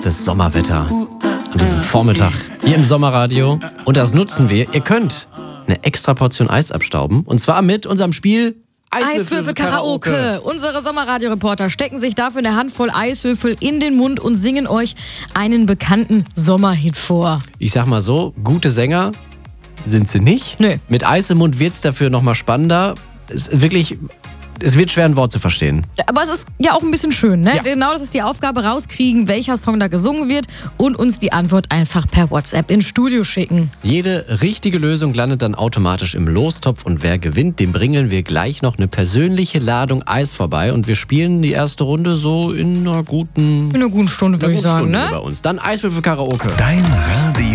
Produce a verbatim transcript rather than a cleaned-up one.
bestes Sommerwetter an diesem Vormittag hier im Sommerradio. Und das nutzen wir. Ihr könnt eine extra Portion Eis abstauben. Und zwar mit unserem Spiel Eiswürfel Karaoke. Unsere Sommerradio-Reporter stecken sich dafür eine Handvoll Eiswürfel in den Mund und singen euch einen bekannten Sommerhit vor. Ich sag mal so, gute Sänger sind sie nicht. Nö. Mit Eis im Mund wird's dafür nochmal spannender. Es ist wirklich, es wird schwer, ein Wort zu verstehen. Aber es ist ja auch ein bisschen schön, ne? Ja. Genau, das ist die Aufgabe, rauskriegen, welcher Song da gesungen wird und uns die Antwort einfach per WhatsApp ins Studio schicken. Jede richtige Lösung landet dann automatisch im Lostopf und wer gewinnt, dem bringen wir gleich noch eine persönliche Ladung Eis vorbei und wir spielen die erste Runde so in einer guten, In einer guten Stunde, würde ich sagen, Stunde ne? bei uns. Dann Eiswürfel Karaoke. Dein Radio